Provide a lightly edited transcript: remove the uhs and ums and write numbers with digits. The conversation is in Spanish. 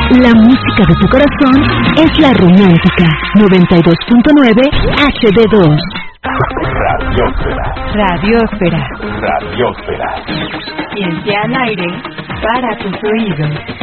La música de tu corazón es la romántica. 92.9 HD2. Radiósfera. Ciencia al aire para tus oídos.